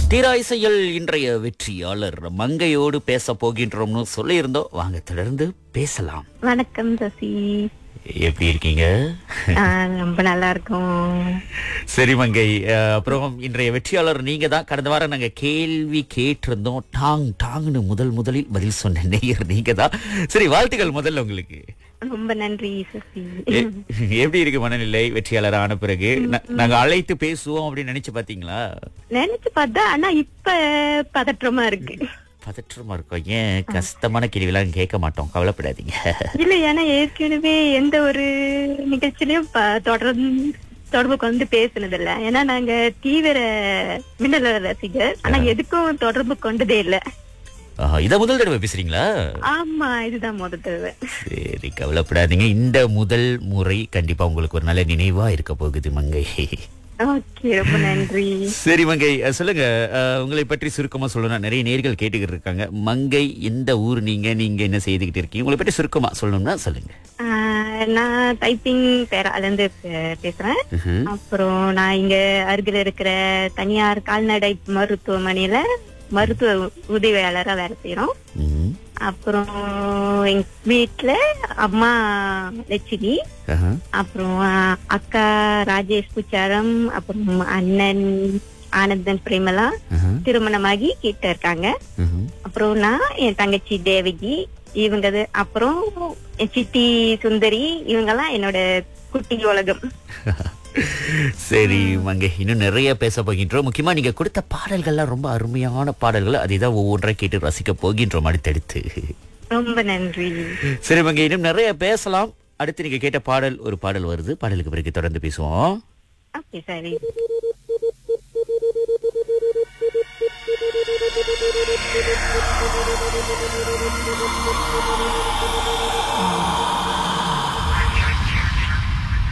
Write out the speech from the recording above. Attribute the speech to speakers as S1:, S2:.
S1: தீராயிசையில் இன்றைய வெற்றியாளர் மங்கையோடு பேச போகின்றோம்னு சொல்லியிருந்தோம். வாங்க தொடர்ந்து பேசலாம்.
S2: வணக்கம் சசி.
S1: எப்படி இருக்கீங்க?
S2: ரொம்ப நல்லா இருக்கும்.
S1: சரி மங்கை, அப்புறம் இன்றைய வெற்றியாளர் நீங்க தான். கடந்த வாரம் நாங்க கேள்வி கேட்டிருந்தோம். டாங்னு முதலில் பதில் சொன்ன நேயர் நீங்க தான். சரி, வாழ்த்துக்கள் முதல்ல உங்களுக்கு.
S2: ரொம்ப நன்றி சசி.
S1: எப்படி இருக்கு மனநிலை வெற்றியாளர் ஆன பிறகு? நாங்க அழைத்து பேசுவோம் அப்படின்னு நினைச்சு பாத்தீங்களா?
S2: நினைச்சு பார்த்தா, ஆனா இப்ப பதற்றமா இருக்கு.
S1: பதற்றமா இருக்கும். ஏன்? கஷ்டமான கேள்விலாம் கேட்க மாட்டோம், கவலைப்படாதீங்க.
S2: இல்ல, ஏன்னா ஏற்கனவே எந்த ஒரு நிகழ்ச்சியிலயும் தொடர்புக்கு வந்து பேசுனது இல்ல. ஏன்னா நாங்க தீவிர மின்னல் ரசிகர். ஆனா எதுக்கும் தொடர்பு கொண்டதே இல்ல.
S1: இத முதல் தடவை பேசுறீங்களா?
S2: ஆமா, இதுதான் முதல் தடவை.
S1: சரி, கவலைப்படாதீங்க. இந்த முதல் முறை கண்டிப்பா உங்களுக்கு ஒரு நல்ல நினைவா இருக்க போகுது மங்கை.
S2: ஓகே, ரொம்ப நன்றி.
S1: சரி மங்கை, சொல்லுங்க. உங்களை பற்றி சுருக்கமா சொல்லணும். நிறைய நேர்கள் கேட்டுக்கிட்டு இருக்காங்க. மங்கை, எந்த ஊர் நீங்க என்ன செய்துகிட்டு இருக்கீங்க? உங்களை பற்றி சுருக்கமா சொல்லணும்னா சொல்லுங்க.
S2: நான் டைப்பிங் பேரால இருந்து பேசுறேன். அப்புறம் நான் இங்க அருகில் இருக்கிற தனியார் கால்நடை மருத்துவமனையில மருத்துவ உதவியாளரா வேலை செய்யறோம். அப்புறம் எங்க வீட்டுல அம்மா லட்சுமி, அப்புறம் அக்கா ராஜேஷ் புச்சாரம், அப்புறம் அண்ணன் ஆனந்தன் பிரேமலா திருமணமாகி கிட்ட இருக்காங்க. அப்புறம் நான், என் தங்கச்சி தேவகி, இவங்க, அப்புறம் என் சித்தி சுந்தரி, இவங்கெல்லாம் என்னோட குட்டி உலகம்.
S1: சரி மங்கை, இன்னும் நிறைய பேச போகின்றோம். முக்கியமா நீங்க கொடுத்த பாடல்கள்லாம் ரொம்ப அருமையான பாடல்கள். அதைதான் ஒவ்வொன்றை கேட்டு ரசிக்க போகின்றோம் அடுத்தடுத்து.
S2: ரொம்ப நன்றி.
S1: சரி மங்கை, இன்னும் நிறைய பேசலாம். அடுத்து நீங்க கேட்ட ஒரு பாடல் வருது. பாடலுக்கு பிறகு தொடர்ந்து பேசுவோம்.
S2: ஓகே, சரி.